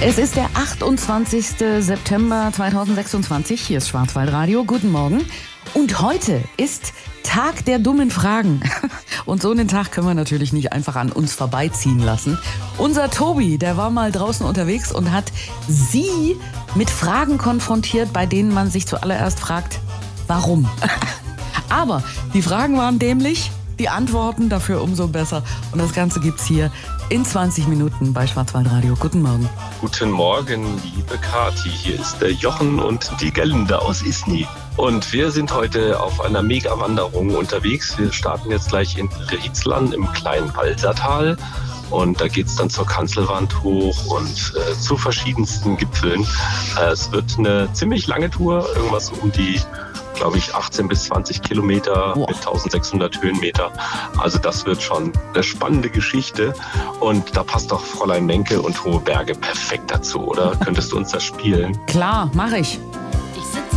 Es ist der 28. September 2026. Hier ist Schwarzwaldradio. Guten Morgen. Und heute ist Tag der dummen Fragen. Und so einen Tag können wir natürlich nicht einfach an uns vorbeiziehen lassen. Unser Tobi, der war mal draußen unterwegs und hat Sie mit Fragen konfrontiert, bei denen man sich zuallererst fragt, warum? Aber die Fragen waren dämlich, die Antworten dafür umso besser. Und das Ganze gibt's hier in 20 Minuten bei Schwarzwaldradio. Guten Morgen. Guten Morgen, liebe Kathi. Hier ist der Jochen und die Gerlinde aus Isny. Und wir sind heute auf einer Mega-Wanderung unterwegs. Wir starten jetzt gleich in Riezlern im kleinen Walsertal. Und da geht's dann zur Kanzelwand hoch und zu verschiedensten Gipfeln. Es wird eine ziemlich lange Tour, irgendwas um die, glaube ich, 18 bis 20 Kilometer mit 1600 Höhenmeter. Also das wird schon eine spannende Geschichte. Und da passt doch Fräulein Menke und Hohe Berge perfekt dazu, oder? Könntest du uns das spielen? Klar, mache ich.